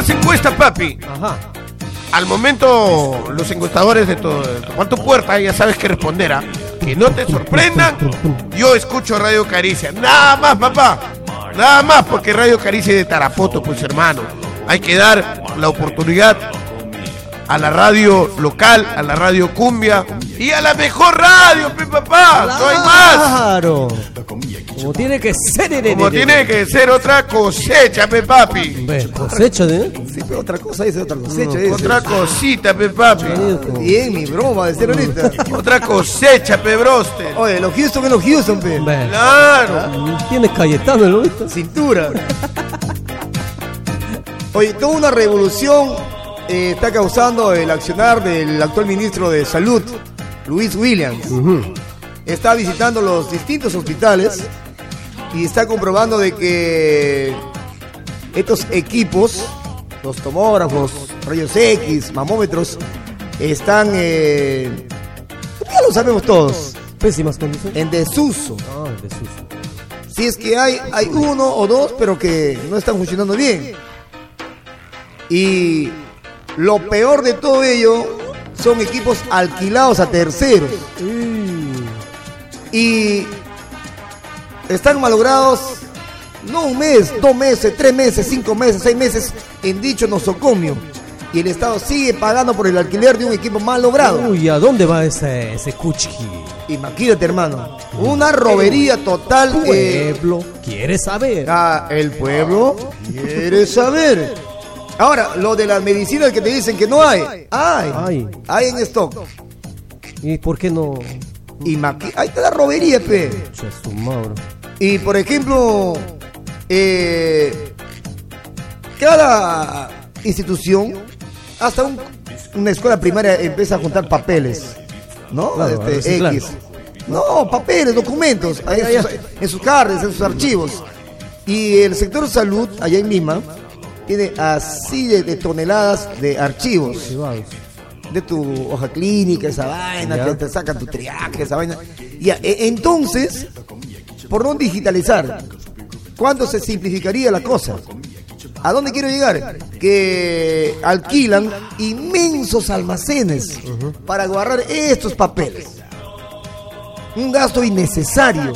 las encuestas, papi. Ajá. Al momento, los encuestadores de tocar tu puerta, ya sabes qué responder, ¿ah? Que no te sorprendan, yo escucho Radio Caricia. Nada más, papá. Nada más, porque Radio Caricia es de Tarapoto, pues, hermano. Hay que dar la oportunidad a la radio local, a la radio cumbia y a la mejor radio, pe, papá. Claro. No hay más. Claro. Como tiene que ser. Como tiene que ser otra cosecha, pe, papi. Cosecha, ¿eh? Sí, pero otra cosa es otra cosecha. Es. Otra cosita, pe, papi. Bien, mi broma de ser ahorita. Otra cosecha, pe, broster. Oye, los Houston es los Houston, pe. Claro. Tiene Cayetano, ¿no? ¿Viste? Cintura. Oye, toda una revolución está causando el accionar del actual ministro de Salud, Luis Williams. Está visitando los distintos hospitales y está comprobando de que estos equipos, los tomógrafos, rayos X, mamómetros, están, ya lo sabemos todos, Pésimas condiciones. en desuso. Ah, desuso. Si es que hay uno o dos, pero que no están funcionando bien. Y lo peor de todo ello son equipos alquilados a terceros. Y están malogrados no un mes, 2 meses, 3 meses, 5 meses, 6 meses en dicho nosocomio. Y el Estado sigue pagando por el alquiler de un equipo mal logrado. Uy, ¿a dónde va ese cuchi? Imagínate, hermano, una robería total. Pueblo quiere saber. El pueblo quiere saber. Ahora, lo de las medicinas que te dicen que no hay. Hay en stock. ¿Y por qué no? Ahí está la robería, pe. Y por ejemplo, cada institución, hasta una escuela primaria empieza a juntar papeles, ¿no? Claro, X. claro. No, papeles, documentos, en sus cards, en sus archivos. Y el sector salud, allá en Lima, tiene así de toneladas de archivos. De tu hoja clínica, esa vaina, que te sacan tu triaje, esa vaina. Ya, entonces, ¿por no digitalizar? ¿Cuándo se simplificaría la cosa? ¿A dónde quiero llegar? Que alquilan inmensos almacenes para guardar estos papeles. Un gasto innecesario.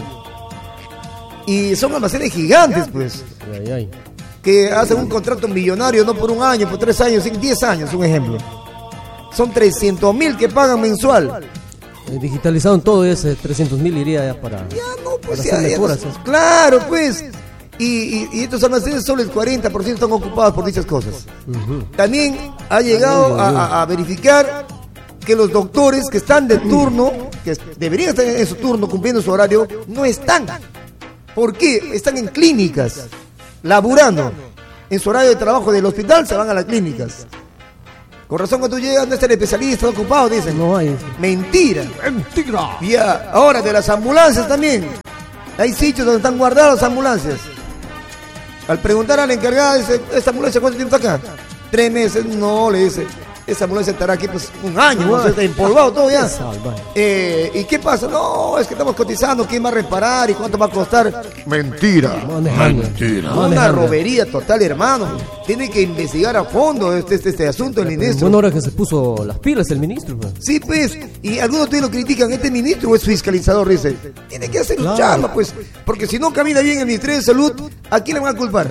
Y son almacenes gigantes, pues. Que hacen un contrato millonario, no por un año, por 3 años, 10 años, un ejemplo. Son 300.000 que pagan mensual. Digitalizado en todo ese 300.000 iría ya para. Ya no, pues para ya, hacer mejoras. claro, pues. Y estos almacenes solo el 40% están ocupados por dichas cosas. También ha llegado a verificar que los doctores que están de turno, que deberían estar en su turno cumpliendo su horario, no están. ¿Por qué? Están en clínicas, laburando. En su horario de trabajo del hospital se van a las clínicas. Con razón, cuando tú llegas, no está el especialista, está ocupado, dicen. No hay. Mentira. Mentira. Ya, ahora de las ambulancias también. Hay sitios donde están guardadas las ambulancias. Al preguntar a la encargada, dice, ¿esta ambulancia cuánto tiempo está acá? 3 meses. No, le dice, esa ambulancia estará aquí pues 1 año, ¿no? Está empolvado todo ya. ¿Y qué pasa? No, es que estamos cotizando, ¿quién va a reparar y cuánto va a costar? Mentira. Mentira. Una robería total, hermano. Tiene que investigar a fondo este asunto del ministro. Buena hora que se puso las pilas el ministro. Pues. Sí, pues, y algunos todavía lo critican, este ministro es fiscalizador, dice. Tiene que hacer un chamba, pues, porque si no camina bien el Ministerio de Salud, ¿a quién le van a culpar?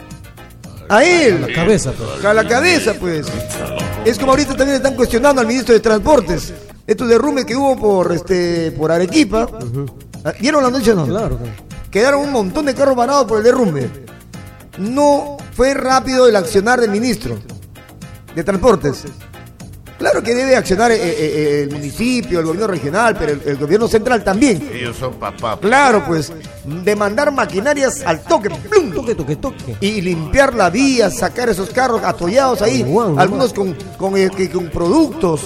A él. A la cabeza, pues. A la cabeza, pues. Es como ahorita también están cuestionando al ministro de Transportes. Estos derrumbes que hubo por Arequipa. ¿Vieron la noche o no? Claro. Quedaron un montón de carros varados por el derrumbe. No fue rápido el accionar del ministro de Transportes. Claro que debe accionar el municipio, el gobierno regional, pero el gobierno central también. Ellos son papá. Claro, pues, demandar maquinarias al toque, ¡plum! Toque. Y limpiar la vía, sacar esos carros atollados ahí, algunos con productos,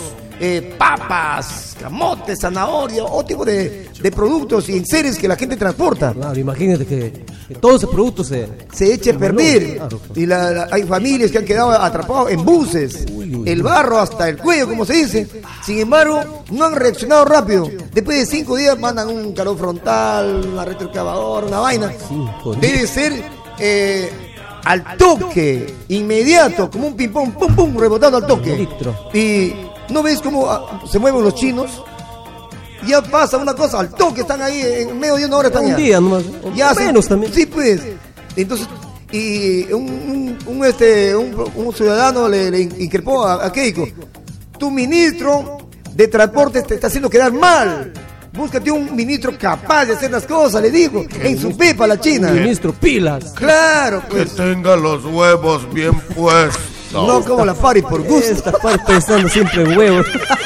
papas, camotes, zanahoria, o tipo de productos y enseres que la gente transporta. Claro, imagínate que todo ese producto se eche a perder. Claro. Y hay familias que han quedado atrapados en buses, el barro hasta el cuello, como se dice. Sin embargo, no han reaccionado rápido. Después de 5 días mandan un calor frontal, una retroexcavadora, una vaina. Debe ser al toque, inmediato, como un ping-pong, pum, pum, rebotando al toque. Litro. Y ¿no ves cómo se mueven los chinos? Ya pasa una cosa, al toque están ahí, en medio de una hora están Un ya. día nomás. Ya Menos también. Sí, pues. Entonces, y un ciudadano le increpó a Keiko: tu ministro de transporte te está haciendo quedar mal. Búscate un ministro capaz de hacer las cosas, le dijo, en su pepa la China. Ministro, pilas. Claro, Que pues. tenga los huevos bien puestos. No como la Pari por gusto. Esta parte pensando siempre en huevos.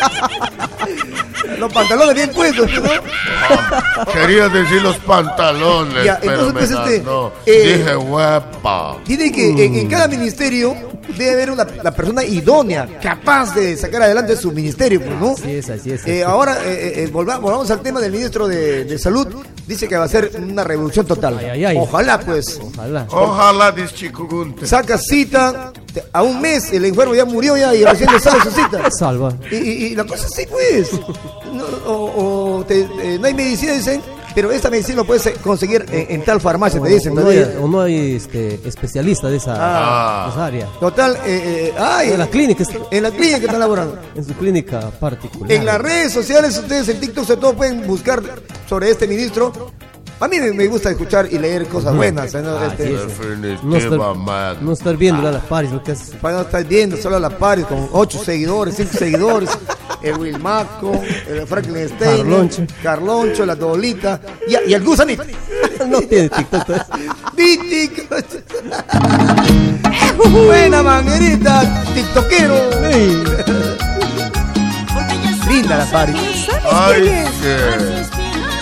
Los pantalones bien puestos, ¿no? Quería decir los pantalones, Ya, pero entonces, me pues, ganó. Dije huepa. Tiene que en cada ministerio debe haber la persona idónea, capaz de sacar adelante su ministerio, pues, ¿no? Así es. Ahora, volvamos al tema del ministro de Salud. Dice que va a ser una revolución total. Ay. Ojalá, pues. Ojalá dischicugunte. Saca cita a un mes, el enfermo ya murió ya y recién le sale su cita. Salva. Y la cosa sí, pues. No hay medicina, dicen, pero esta medicina lo puedes conseguir en tal farmacia, te dicen. O no hay especialista de esa área. Total, En la clínica. En la clínica están laborando. En su clínica particular. En las redes sociales, ustedes en TikTok sobre todo pueden buscar sobre este ministro. A mí me gusta escuchar y leer cosas buenas, ¿no? Definitivamente. No estar viendo a las paris lo que hace. Para no estar viendo solo a la Paris con 8 seguidores, 5 seguidores, el Wilmaco, el Franklin Stein, Carloncho, la Dolita y el Gusanito. No tiene TikTok. Buena manguerita, tiktokero. Sí. Linda la Paris. Ay, que